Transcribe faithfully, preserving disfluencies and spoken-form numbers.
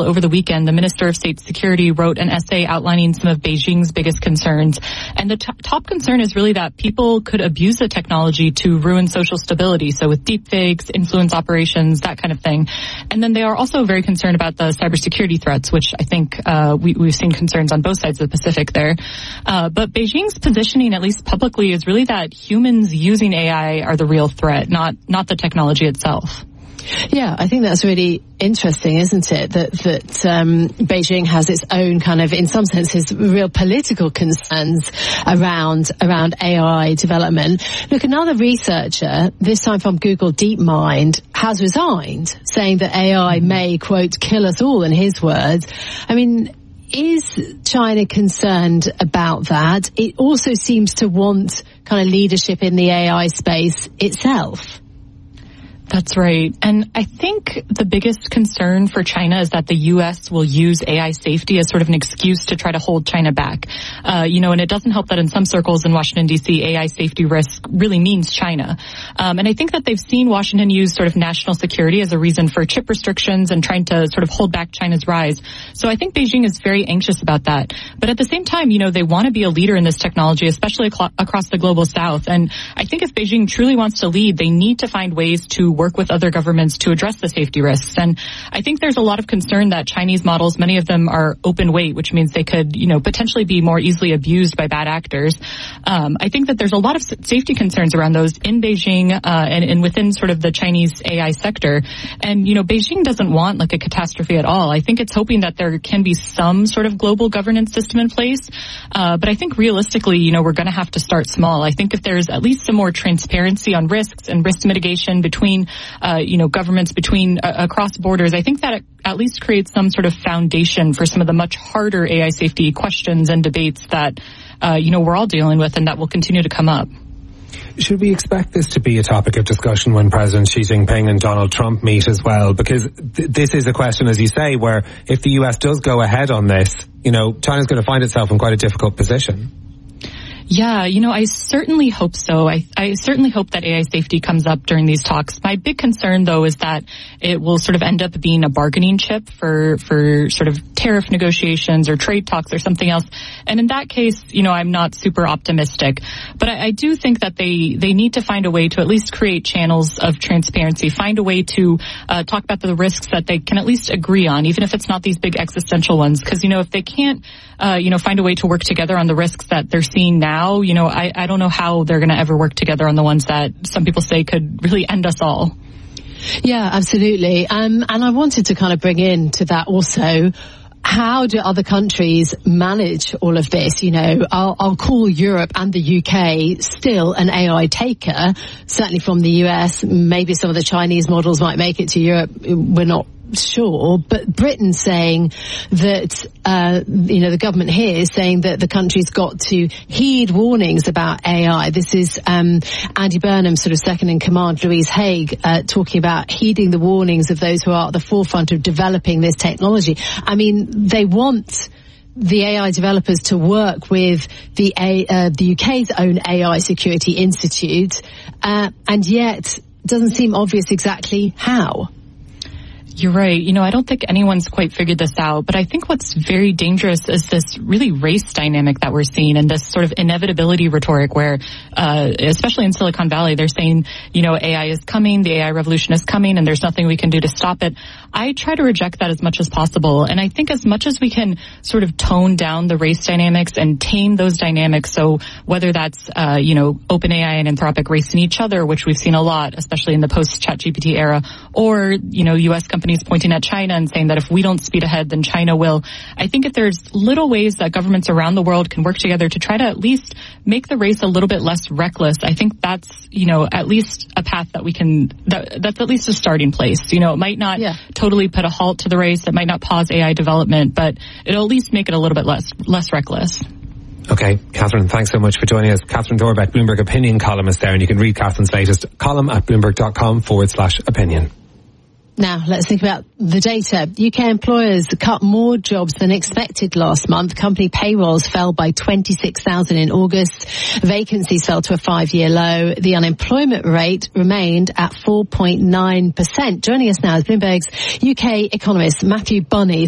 over the weekend, the Minister of State Security wrote an essay outlining some of Beijing's biggest concerns. And the t- top concern is really that people could abuse the technology to ruin social stability. So with deepfakes, influence operations, that kind of thing. And then they are also very concerned about the cybersecurity threats, which I think uh, we, we've seen concerns on both sides of the Pacific there. Uh, but Beijing's positioning, at least publicly, is really that humans using A I are the real threat, not not the technology itself. Yeah, I think that's really interesting, isn't it? That that um, Beijing has its own kind of, in some senses, real political concerns around around A I development. Look, another researcher, this time from Google DeepMind, has resigned, saying that A I may, quote, kill us all, in his words. I mean, is China concerned about that? It also seems to want kind of leadership in the A I space itself. That's right. And I think the biggest concern for China is that the U S will use A I safety as sort of an excuse to try to hold China back. Uh, you know, and it doesn't help that in some circles in Washington, D C, A I safety risk really means China. Um, and I think that they've seen Washington use sort of national security as a reason for chip restrictions and trying to sort of hold back China's rise. So I think Beijing is very anxious about that. But at the same time, you know, they want to be a leader in this technology, especially ac- across the global south. And I think if Beijing truly wants to lead, they need to find ways to work with other governments to address the safety risks. And I think there's a lot of concern that Chinese models, many of them are open weight, which means they could, you know, potentially be more easily abused by bad actors. Um, I think that there's a lot of safety concerns around those in Beijing uh, and, and within sort of the Chinese A I sector. And, you know, Beijing doesn't want like a catastrophe at all. I think it's hoping that there can be some sort of global governance system in place. Uh, but I think realistically, you know, we're going to have to start small. I think if there's at least some more transparency on risks and risk mitigation between uh, Uh, you know, governments between uh, across borders, I think that it at least creates some sort of foundation for some of the much harder A I safety questions and debates that, uh, you know, we're all dealing with and that will continue to come up. Should we expect this to be a topic of discussion when President Xi Jinping and Donald Trump meet as well? Because th- this is a question, as you say, where if the U S does go ahead on this, you know, China's going to find itself in quite a difficult position. Yeah, you know, I certainly hope so. I, I certainly hope that A I safety comes up during these talks. My big concern, though, is that it will sort of end up being a bargaining chip for, for sort of tariff negotiations or trade talks or something else. And in that case, you know, I'm not super optimistic. But I, I do think that they, they need to find a way to at least create channels of transparency, find a way to uh, talk about the risks that they can at least agree on, even if it's not these big existential ones. Because, you know, if they can't, uh, you know, find a way to work together on the risks that they're seeing now, you know, I, I don't know how they're going to ever work together on the ones that some people say could really end us all. Yeah, absolutely. Um, and I wanted to kind of bring in to that also, how do other countries manage all of this? You know, I'll, I'll call Europe and the U K still an A I taker, certainly from the U S. Maybe some of the Chinese models might make it to Europe. We're not sure, but Britain saying that, uh, you know, the government here is saying that the country's got to heed warnings about A I. This is um, Andy Burnham, sort of second in command, Louise Haig, uh, talking about heeding the warnings of those who are at the forefront of developing this technology. I mean, they want the A I developers to work with the A, uh, the U K's own A I Security Institute, uh, and yet it doesn't seem obvious exactly how. You're right. You know, I don't think anyone's quite figured this out, but I think what's very dangerous is this really race dynamic that we're seeing and this sort of inevitability rhetoric where, uh, especially in Silicon Valley, they're saying, you know, A I is coming, the A I revolution is coming, and there's nothing we can do to stop it. I try to reject that as much as possible. And I think as much as we can sort of tone down the race dynamics and tame those dynamics, so whether that's, uh, you know, OpenAI and Anthropic racing each other, which we've seen a lot, especially in the post-ChatGPT era, or, you know, U S companies pointing at China and saying that if we don't speed ahead, then China will. I think if there's little ways that governments around the world can work together to try to at least make the race a little bit less reckless, I think that's, you know, at least a path that we can, that, that's at least a starting place. You know, it might not yeah. totally put a halt to the race. It might not pause A I development, but it'll at least make it a little bit less, less reckless. Okay, Catherine, thanks so much for joining us. Catherine Dorbeck, Bloomberg opinion columnist there, and you can read Catherine's latest column at bloomberg.com forward slash opinion. Now, let's think about the data. U K employers cut more jobs than expected last month. Company payrolls fell by twenty-six thousand in August. Vacancies fell to a five-year low. The unemployment rate remained at four point nine percent. Joining us now is Bloomberg's U K economist Matthew Bonney.